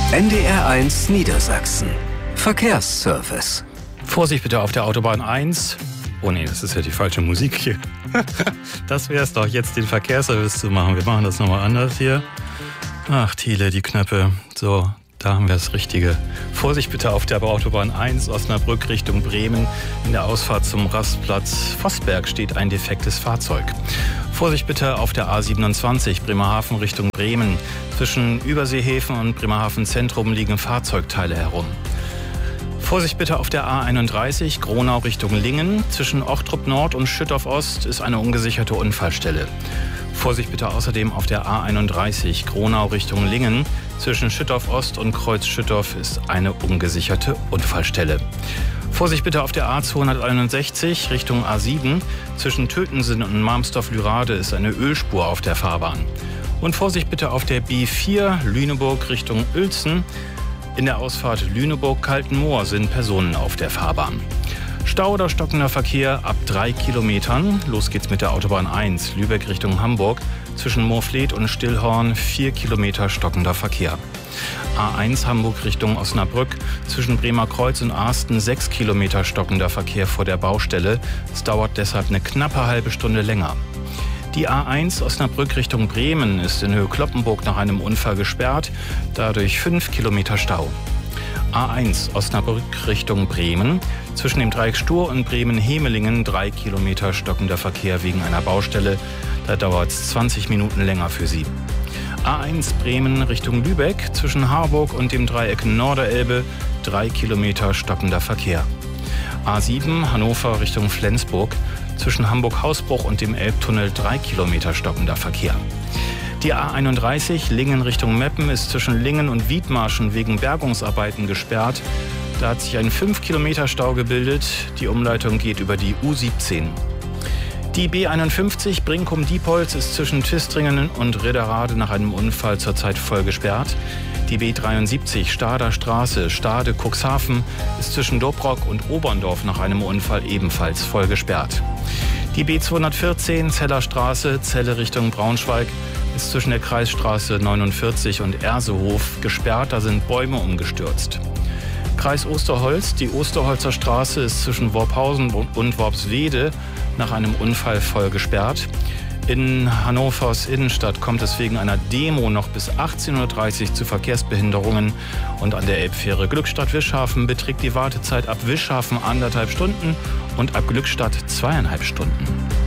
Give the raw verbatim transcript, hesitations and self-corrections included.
N D R eins Niedersachsen. Verkehrsservice. Vorsicht bitte auf der Autobahn eins. Oh nee, das ist ja die falsche Musik hier. Das wäre es doch, jetzt den Verkehrsservice zu machen. Wir machen das nochmal anders hier. Ach, Thiele, die Knöpfe. So, da haben wir das Richtige. Vorsicht bitte auf der Autobahn eins, Osnabrück Richtung Bremen. In der Ausfahrt zum Rastplatz Vossberg steht ein defektes Fahrzeug. Vorsicht bitte auf der A siebenundzwanzig, Bremerhaven Richtung Bremen. Zwischen Überseehäfen und Bremerhaven Zentrum liegen Fahrzeugteile herum. Vorsicht bitte auf der A einunddreißig, Gronau Richtung Lingen. Zwischen Ochtrup Nord und Schüttorf Ost ist eine ungesicherte Unfallstelle. Vorsicht bitte außerdem auf der A einunddreißig, Gronau Richtung Lingen. Zwischen Schüttorf Ost und Kreuz Schüttorf ist eine ungesicherte Unfallstelle. Vorsicht bitte auf der A zweihunderteinundsechzig Richtung A sieben. Zwischen Tötensen und Marmsdorf-Lürade ist eine Ölspur auf der Fahrbahn. Und Vorsicht bitte auf der B vier, Lüneburg Richtung Uelzen. In der Ausfahrt Lüneburg-Kaltenmoor sind Personen auf der Fahrbahn. Stau oder stockender Verkehr ab drei Kilometern. Los geht's mit der Autobahn eins, Lübeck Richtung Hamburg. Zwischen Moorfleet und Stillhorn vier Kilometer stockender Verkehr. A eins Hamburg Richtung Osnabrück. Zwischen Bremerkreuz und Arsten sechs Kilometer stockender Verkehr vor der Baustelle. Es dauert deshalb eine knappe halbe Stunde länger. Die A eins Osnabrück Richtung Bremen ist in Höhe Cloppenburg nach einem Unfall gesperrt. Dadurch fünf Kilometer Stau. A eins Osnabrück Richtung Bremen. Zwischen dem Dreieck Stur und Bremen-Hemelingen drei Kilometer stockender Verkehr wegen einer Baustelle. Da dauert es zwanzig Minuten länger für Sie. A eins Bremen Richtung Lübeck. Zwischen Harburg und dem Dreieck Norderelbe drei Kilometer stockender Verkehr. A sieben Hannover Richtung Flensburg. Zwischen Hamburg-Hausbruch und dem Elbtunnel drei Kilometer stockender Verkehr. Die A einunddreißig Lingen Richtung Meppen ist zwischen Lingen und Wiedmarschen wegen Bergungsarbeiten gesperrt. Da hat sich ein fünf Kilometer Stau gebildet. Die Umleitung geht über die U siebzehn. Die B einundfünfzig Brinkum-Diepholz ist zwischen Twistringen und Ridderrade nach einem Unfall zurzeit voll gesperrt. Die B dreiundsiebzig Stader Straße, Stade Cuxhaven ist zwischen Dobrock und Oberndorf nach einem Unfall ebenfalls voll gesperrt. Die B zweihundertvierzehn Zeller Straße, Celle Richtung Braunschweig ist zwischen der Kreisstraße neunundvierzig und Ersehof gesperrt, da sind Bäume umgestürzt. Kreis Osterholz, die Osterholzer Straße ist zwischen Worphausen und Worpswede nach einem Unfall voll gesperrt. In Hannovers Innenstadt kommt es wegen einer Demo noch bis achtzehn Uhr dreißig zu Verkehrsbehinderungen. Und an der Elbfähre Glückstadt-Wischhafen beträgt die Wartezeit ab Wischhafen anderthalb Stunden und ab Glückstadt zweieinhalb Stunden.